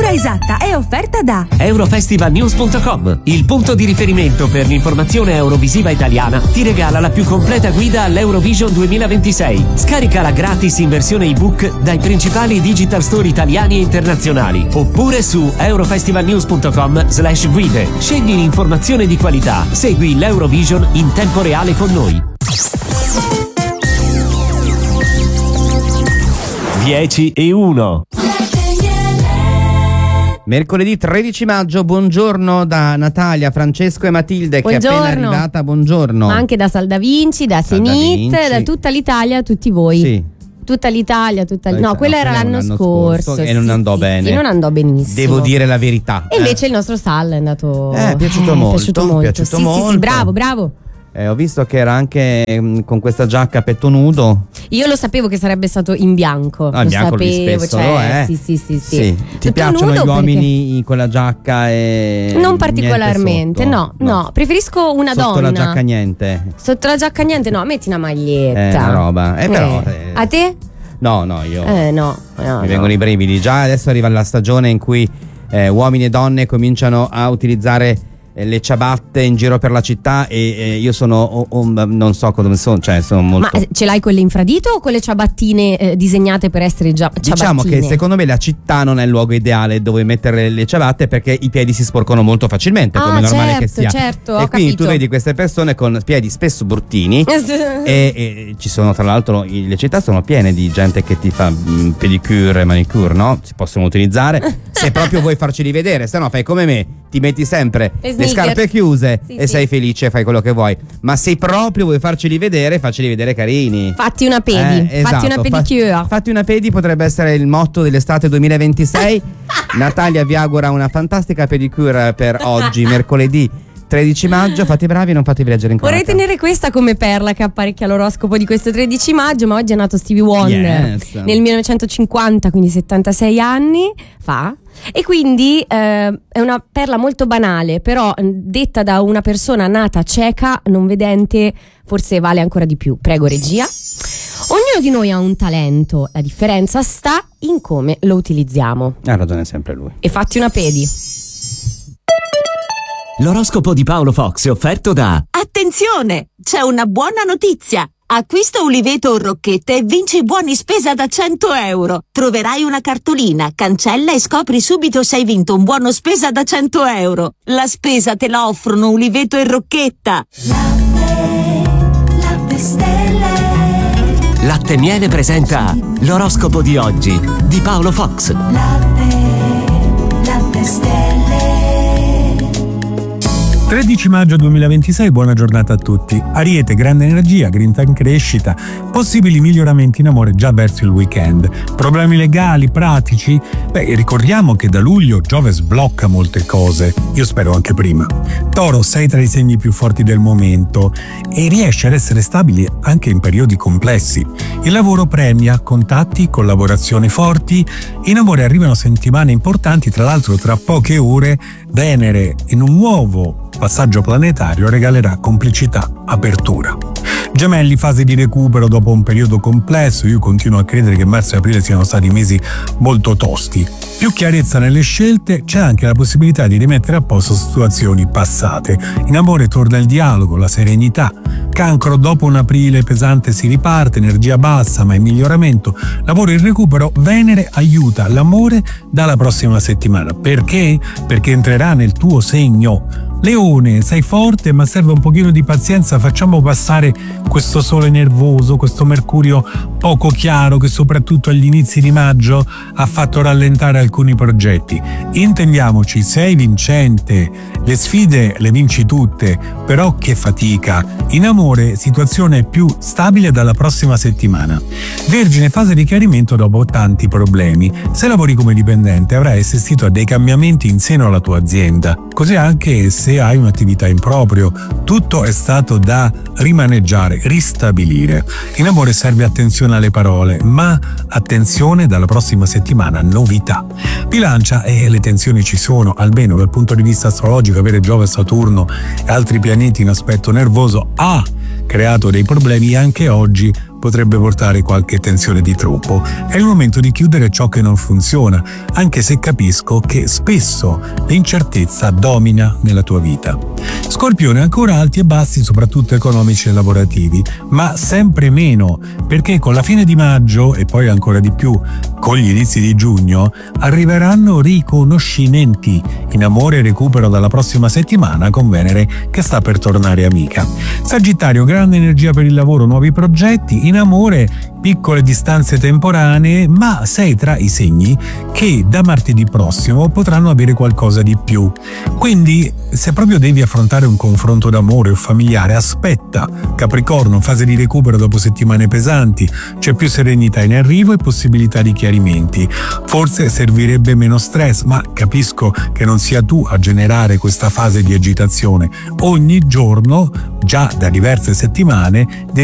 sigla esatta è offerta da Eurofestivalnews.com, il punto di riferimento per l'informazione eurovisiva italiana, ti regala la più completa guida all'Eurovision 2026. Scaricala gratis in versione ebook dai principali digital store italiani e internazionali, oppure su eurofestivalnews.com/guide. Scegli l'informazione di qualità, segui l'Eurovision in tempo reale con noi. 10:01. Mercoledì 13 maggio, buongiorno da Natalia, Francesco e Matilde, Buongiorno. che è appena arrivata, buongiorno. Ma anche da Saldavinci, da Zenit, da tutta l'Italia, tutti voi. Sì. Tutta l'Italia, no, quello era l'anno scorso e non andò bene. Sì, non andò benissimo. Devo dire la verità. E invece il nostro Sal è andato. È piaciuto molto. Sì, bravo. Ho visto che era anche con questa giacca a petto nudo. Io lo sapevo che sarebbe stato in bianco. In bianco spesso lo è. Sì. Ti piacciono gli uomini con la giacca e non particolarmente, no. Preferisco una sotto donna. Sotto la giacca niente. Sotto la giacca niente, no, metti una maglietta. Una roba. Però. A te? No, io. No. Mi vengono i brividi. Già adesso arriva la stagione in cui uomini e donne cominciano a utilizzare le ciabatte in giro per la città e io sono non so come sono, cioè sono molto. Ma ce l'hai quelle infradito o quelle ciabattine disegnate per essere ciabattine? Diciamo che secondo me la città non è il luogo ideale dove mettere le ciabatte, perché i piedi si sporcano molto facilmente, come normale che sia. Certo, e quindi tu vedi queste persone con piedi spesso bruttini e ci sono, tra l'altro, le città sono piene di gente che ti fa pedicure e manicure, no? Si possono utilizzare se proprio vuoi farceli vedere, se no fai come me, ti metti sempre le scarpe chiuse e sei felice e fai quello che vuoi. Ma se proprio vuoi farceli vedere carini. Fatti una pedi, esatto, fatti una pedicure. Fatti una pedi potrebbe essere il motto dell'estate 2026. Natalia vi augura una fantastica pedicure per oggi, mercoledì 13 maggio. Fate bravi e non fatevi leggere in cronaca. Vorrei tenere questa come perla che apparecchia l'oroscopo di questo 13 maggio, ma oggi è nato Stevie Wonder nel 1950, quindi 76 anni fa. E quindi è una perla molto banale, però detta da una persona nata cieca, non vedente, forse vale ancora di più. Prego, regia. Ognuno di noi ha un talento, la differenza sta in come lo utilizziamo. Ha ragione sempre lui. E fatti una pedi. L'oroscopo di Paolo Fox è offerto da... Attenzione! C'è una buona notizia! Acquista Uliveto o Rocchette e vinci buoni spesa da 100 euro. Troverai una cartolina, cancella e scopri subito se hai vinto un buono spesa da 100 euro. La spesa te la offrono Uliveto e Rocchetta. Latte Stelle. Latte Miele presenta l'oroscopo di oggi di Paolo Fox. Latte Stelle. 13 maggio 2026, buona giornata a tutti. Ariete, grande energia, grinta in crescita, possibili miglioramenti in amore già verso il weekend. Problemi legali, pratici? Ricordiamo che da luglio Giove sblocca molte cose, io spero anche prima. Toro, sei tra i segni più forti del momento e riesci ad essere stabili anche in periodi complessi. Il lavoro premia, contatti, collaborazioni forti. In amore arrivano settimane importanti, tra l'altro tra poche ore Venere in un nuovo passaggio planetario regalerà complicità, apertura. Gemelli, fase di recupero dopo un periodo complesso. Io continuo a credere che marzo e aprile siano stati mesi molto tosti. Più chiarezza nelle scelte, c'è anche la possibilità di rimettere a posto situazioni passate. In amore torna il dialogo, la serenità. Cancro, dopo un aprile pesante si riparte, energia bassa ma in miglioramento. Lavoro in recupero, Venere aiuta l'amore dalla prossima settimana. Perché? Perché entrerà nel tuo segno. Leone, sei forte ma serve un pochino di pazienza, facciamo passare questo sole nervoso, questo mercurio poco chiaro che soprattutto agli inizi di maggio ha fatto rallentare alcuni progetti. Intendiamoci, sei vincente, le sfide le vinci tutte, però che fatica. In amore, situazione più stabile dalla prossima settimana. Vergine, fase di chiarimento dopo tanti problemi. Se lavori come dipendente avrai assistito a dei cambiamenti in seno alla tua azienda, così anche se hai un'attività in proprio, tutto è stato da rimaneggiare, ristabilire. In amore serve attenzione alle parole, ma attenzione dalla prossima settimana, novità. Bilancia, le tensioni ci sono, almeno dal punto di vista astrologico, avere Giove, Saturno e altri pianeti in aspetto nervoso ha creato dei problemi. Anche oggi potrebbe portare qualche tensione di troppo. È il momento di chiudere ciò che non funziona, anche se capisco che spesso l'incertezza domina nella tua vita. Scorpione, ancora alti e bassi, soprattutto economici e lavorativi, ma sempre meno, perché con la fine di maggio e poi ancora di più con gli inizi di giugno arriveranno riconoscimenti. In amore recupero dalla prossima settimana con Venere che sta per tornare amica. Sagittario, grande energia per il lavoro, nuovi progetti. In amore piccole distanze temporanee, ma sei tra i segni che da martedì prossimo potranno avere qualcosa di più. Quindi se proprio devi affrontare un confronto d'amore o familiare, aspetta. Capricorno, fase di recupero dopo settimane pesanti, c'è più serenità in arrivo e possibilità di chiarimenti. Forse servirebbe meno stress, ma capisco che non sia tu a generare questa fase di agitazione. Ogni giorno, già da diverse settimane,